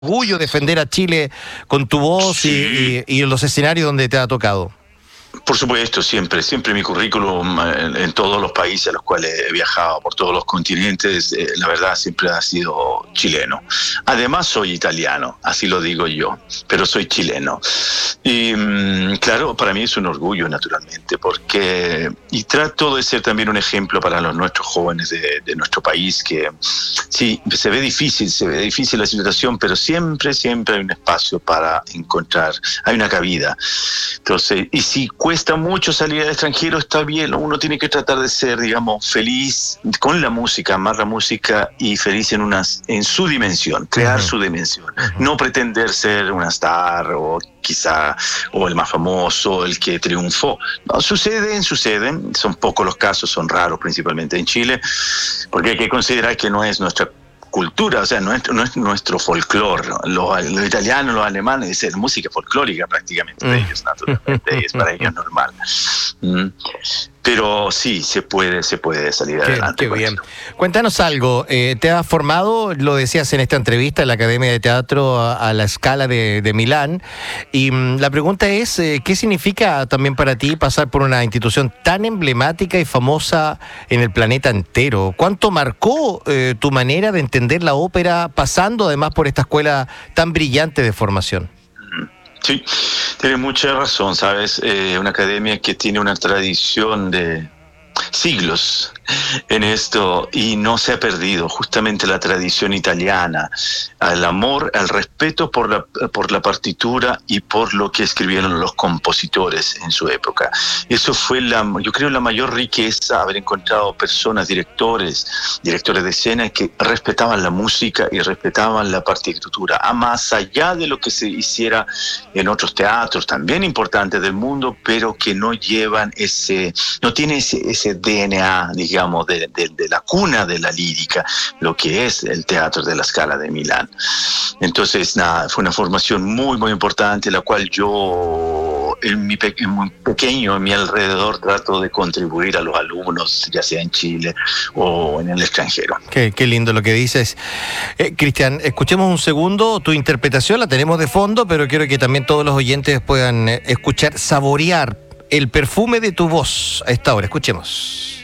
orgullo defender a Chile con tu voz Sí. y los escenarios donde te ha tocado. Por supuesto, siempre mi currículum en todos los países a los cuales he viajado, por todos los continentes, la verdad siempre ha sido chileno. Además soy italiano, así lo digo yo, pero soy chileno. Y claro, para mí es un orgullo naturalmente, y trato de ser también un ejemplo para nuestros jóvenes de nuestro país, que sí, se ve difícil la situación, pero siempre hay un espacio para encontrar, hay una cabida. Entonces, y si cuesta mucho salir al extranjero, está bien, uno tiene que tratar de ser, digamos, feliz con la música, amar la música y feliz en su dimensión, crear su dimensión. No pretender ser una star o quizá, o el más famoso, el que triunfó. No, suceden, son pocos los casos, son raros principalmente en Chile, porque hay que considerar que no es nuestra cultura, o sea, no es nuestro folclore. Los italianos, los alemanes, es música folclórica prácticamente de ellos, naturalmente, y es para ellos normal. Pero sí, se puede salir adelante. Qué bien. Cuéntanos algo, ¿te has formado, lo decías en esta entrevista, en la Academia de Teatro a la Scala de Milán? Y la pregunta es, ¿qué significa también para ti pasar por una institución tan emblemática y famosa en el planeta entero? ¿Cuánto marcó tu manera de entender la ópera pasando además por esta escuela tan brillante de formación? Sí, tienes mucha razón, ¿sabes? Una academia que tiene una tradición de siglos en esto y no se ha perdido justamente la tradición italiana, al amor, al respeto por la partitura y por lo que escribieron los compositores en su época. Eso fue yo creo la mayor riqueza, haber encontrado personas, directores de escena que respetaban la música y respetaban la partitura, más allá de lo que se hiciera en otros teatros también importantes del mundo, pero que no llevan no tiene ese DNA, digamos, de la cuna de la lírica, lo que es el teatro de la Scala de Milán. Entonces, nada, fue una formación muy importante, la cual yo, en mi alrededor, trato de contribuir a los alumnos, ya sea en Chile o en el extranjero. Qué lindo lo que dices. Cristian, escuchemos un segundo tu interpretación, la tenemos de fondo, pero quiero que también todos los oyentes puedan escuchar, saborear el perfume de tu voz a esta hora. Escuchemos.